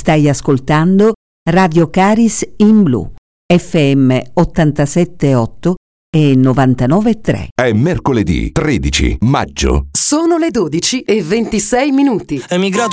Stai ascoltando Radio Caris in Blu, FM 87.8 e 99.3. È mercoledì 13 maggio. Sono le 12:26. È migrato